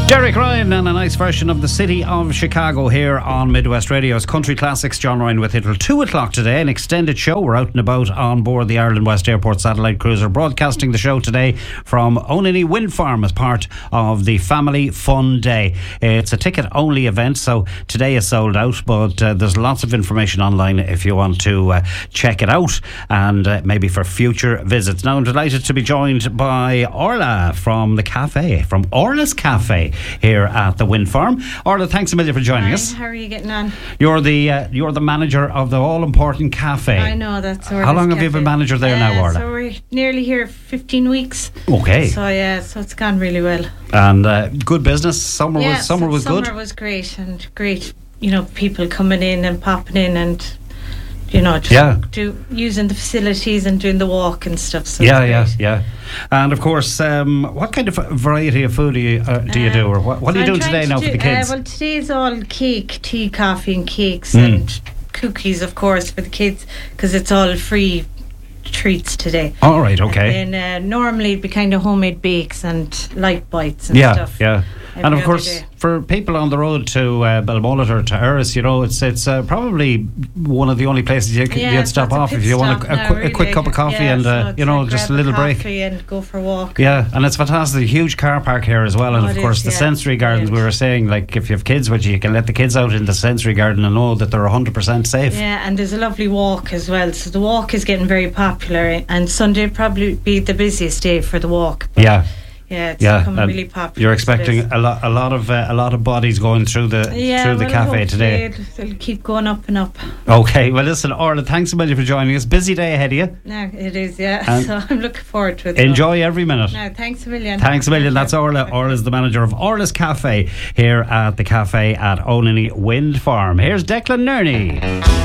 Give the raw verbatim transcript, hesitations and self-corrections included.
Derek Ryan and a nice version of the City of Chicago here on Midwest Radio's Country Classics. John Ryan with it till two o'clock today. An extended show. We're out and about on board the Ireland West Airport satellite cruiser, broadcasting the show today from Onany Wind Farm as part of the Family Fun Day. It's a ticket only event, so today is sold out, but uh, there's lots of information online if you want to uh, check it out, and uh, maybe for future visits. Now I'm delighted to be joined by Orla from the cafe, from Orla's Cafe here at the Wind Farm. Orla, thanks a million for joining Hi, us. how are you getting on? You're the uh, you're the manager of the all important cafe. I know, that's Orla's How long have Cafe. you been manager there uh, now, Orla? So we're nearly here fifteen weeks. Okay. So yeah, so it's gone really well. And uh, good business. Summer yeah, was summer so was summer good. Summer was great, and great, you know, people coming in and popping in and, you know, just Yeah. do, using the facilities and doing the walk and stuff. So Yeah, it's yeah, great. yeah. And of course, um, what kind of variety of food do you uh, do you do, or what, what So are you I'm doing trying today to now do, for the kids? Uh, well, today's all cake, tea, coffee, and cakes Mm. and cookies, of course, for the kids, because it's all free treats today. All right, okay. And then uh, normally it'd be kind of homemade bakes and light bites and Yeah, stuff. yeah. every And of other course, day. for people on the road to uh, Belmullet or to Erris, you know, it's it's uh, probably one of the only places you can, Yeah, you'd stop so it's a off pit if you want a, stop a, now, qu- a quick really. cup of coffee Yeah, and, so uh, it's you know, like just a grab little break. coffee and go for a walk. Yeah, and it's fantastic. Huge car park here as well. And Oh, of it course, is, the yeah. sensory gardens, we Brilliant. were saying, like, if you have kids with you, you can let the kids out in the sensory garden and know that they're one hundred percent safe. Yeah, and there's a lovely walk as well. So the walk is getting very popular, and Sunday will probably be the busiest day for the walk. But Yeah. yeah, it's Yeah, becoming and really popular. you're so it expecting is. a lot, a lot of, uh, a lot of bodies going through the yeah, through the well, cafe hopefully today. It'll, it'll keep going up and up. Okay, well, listen, Orla, thanks a million for joining us. Busy day ahead of you. No, it is, yeah. And so I'm looking forward to it. Enjoy every minute. No, thanks a million. Thanks a million. That's Orla. Orla's the manager of Orla's Cafe here at the cafe at Onany Wind Farm. Here's Declan Nerney.